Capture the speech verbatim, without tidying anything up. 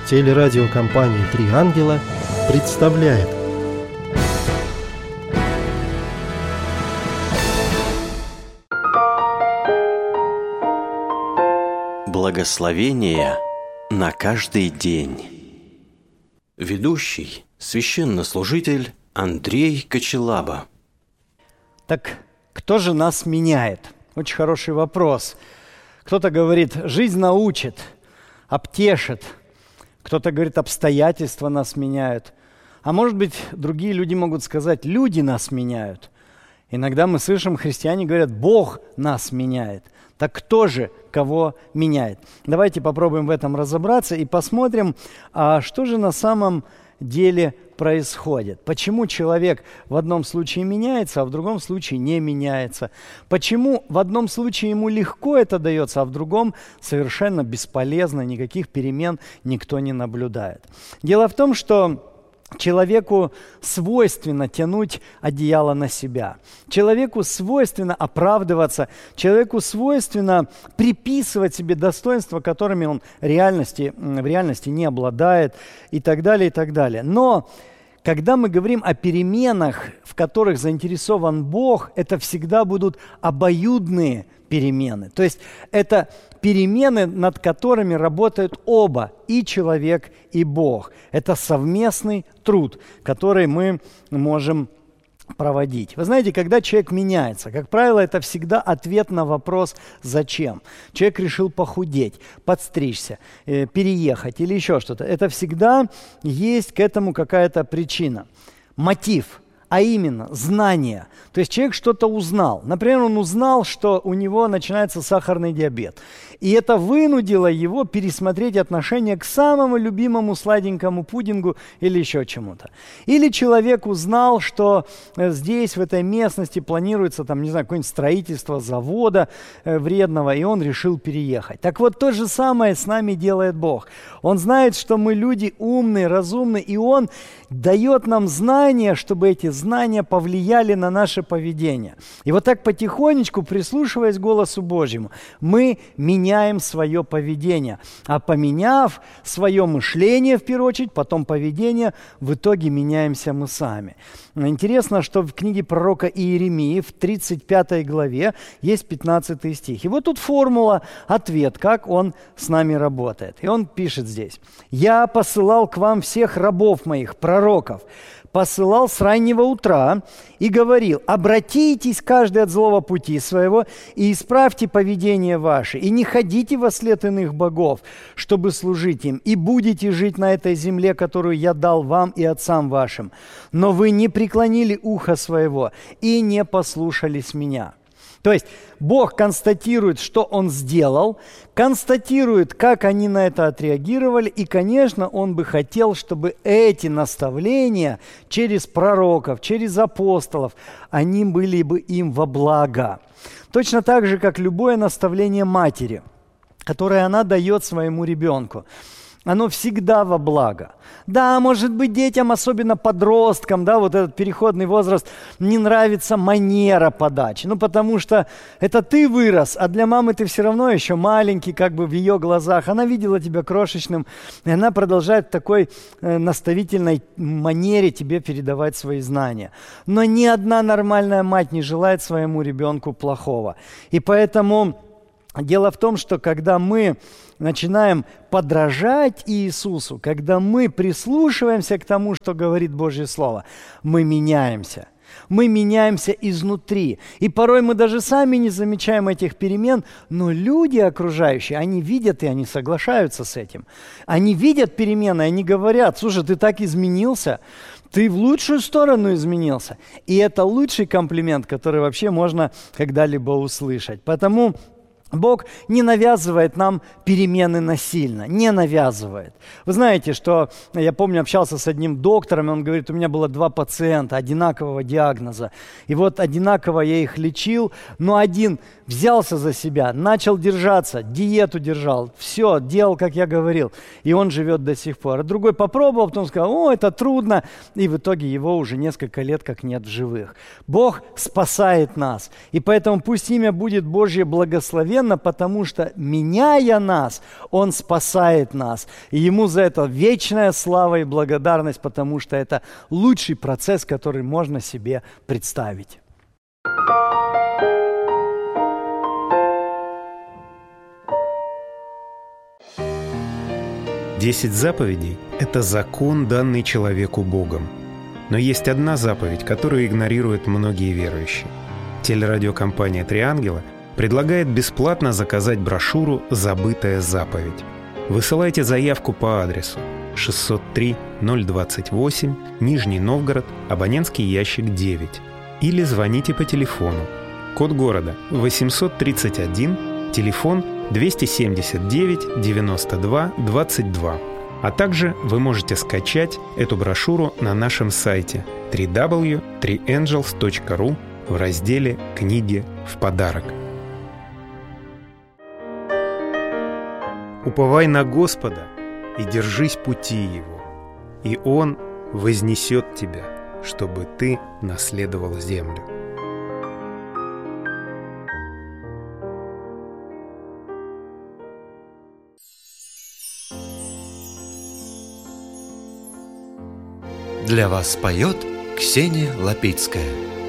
Телерадиокомпания «Три ангела» представляет Благословение на каждый день. Ведущий священнослужитель Андрей Кочелаба. Так кто же нас меняет? Очень хороший вопрос. Кто-то говорит, жизнь научит, обтешит. Кто-то говорит, обстоятельства нас меняют. А может быть, другие люди могут сказать, люди нас меняют. Иногда мы слышим, христиане говорят, Бог нас меняет. Так кто же кого меняет? Давайте попробуем в этом разобраться и посмотрим, а что же на самом деле происходит. Почему человек в одном случае меняется, а в другом случае не меняется? Почему в одном случае ему легко это дается, а в другом совершенно бесполезно, никаких перемен никто не наблюдает? Дело в том, что человеку свойственно тянуть одеяло на себя. Человеку свойственно оправдываться. Человеку свойственно приписывать себе достоинства, которыми он реальности, в реальности не обладает, и так далее, и так далее. Но когда мы говорим о переменах, в которых заинтересован Бог, это всегда будут обоюдные перемены. То есть это перемены, над которыми работают оба, и человек, и Бог. Это совместный труд, который мы можем проводить. Вы знаете, когда человек меняется, как правило, это всегда ответ на вопрос «зачем?». Человек решил похудеть, подстричься, э, переехать или еще что-то. Это всегда есть к этому какая-то причина. Мотив. А именно, знание. То есть человек что-то узнал. Например, он узнал, что у него начинается сахарный диабет. И это вынудило его пересмотреть отношение к самому любимому сладенькому пудингу или еще чему-то. Или человек узнал, что здесь, в этой местности, планируется, там, не знаю, какое-нибудь строительство завода э, вредного, и он решил переехать. Так вот, то же самое с нами делает Бог. Он знает, что мы люди умные, разумные, и Он дает нам знания, чтобы эти знания повлияли на наше поведение. И вот так потихонечку, прислушиваясь к голосу Божьему, мы меняем свое поведение. А поменяв свое мышление, в первую очередь, потом поведение, в итоге меняемся мы сами. Интересно, что в книге пророка Иеремии в тридцать пятой главе есть пятнадцатый стих. И вот тут формула, ответ, как он с нами работает. И он пишет здесь. «Я посылал к вам всех рабов моих, пророков, посылал с раннего утра и говорил, обратитесь каждый от злого пути своего и исправьте поведение ваше, и не ходите во след иных богов, чтобы служить им, и будете жить на этой земле, которую я дал вам и отцам вашим. Но вы не преклонили ухо своего и не послушались меня». То есть Бог констатирует, что Он сделал, констатирует, как они на это отреагировали, и, конечно, Он бы хотел, чтобы эти наставления через пророков, через апостолов, они были бы им во благо. Точно так же, как любое наставление матери, которое она дает своему ребенку. Оно всегда во благо. Да, может быть, детям, особенно подросткам, да, вот этот переходный возраст, не нравится манера подачи. Ну, потому что это ты вырос, а для мамы ты все равно еще маленький, как бы в ее глазах. Она видела тебя крошечным, и она продолжает в такой э, наставительной манере тебе передавать свои знания. Но ни одна нормальная мать не желает своему ребенку плохого. И поэтому дело в том, что когда мы начинаем подражать Иисусу, когда мы прислушиваемся к тому, что говорит Божье Слово, мы меняемся. Мы меняемся изнутри. И порой мы даже сами не замечаем этих перемен, но люди окружающие, они видят и они соглашаются с этим. Они видят перемены, они говорят, слушай, ты так изменился, ты в лучшую сторону изменился. И это лучший комплимент, который вообще можно когда-либо услышать. Потому Бог не навязывает нам перемены насильно, не навязывает. Вы знаете, что я помню, общался с одним доктором, и он говорит, у меня было два пациента одинакового диагноза. И вот одинаково я их лечил, но один взялся за себя, начал держаться, диету держал, все, делал, как я говорил, и он живет до сих пор. А другой попробовал, потом сказал, о, это трудно, и в итоге его уже несколько лет как нет в живых. Бог спасает нас, и поэтому пусть имя будет Божье благословенно, Именно потому, что, меняя нас, Он спасает нас. И Ему за это вечная слава и благодарность, потому что это лучший процесс, который можно себе представить. Десять заповедей – это закон, данный человеку Богом. Но есть одна заповедь, которую игнорируют многие верующие. Телерадиокомпания «Три ангела» предлагает бесплатно заказать брошюру «Забытая заповедь». Высылайте заявку по адресу шестьсот три ноль двадцать восемь, Нижний Новгород, абонентский ящик девять. Или звоните по телефону. Код города восемьсот тридцать один, телефон двести семьдесят девять девяносто два двадцать два. А также вы можете скачать эту брошюру на нашем сайте дабл ю дабл ю дабл ю точка три энджелс точка ру в разделе «Книги в подарок». Уповай на Господа и держись пути Его, и Он вознесет тебя, чтобы ты наследовал землю. Для вас поет Ксения Лапицкая.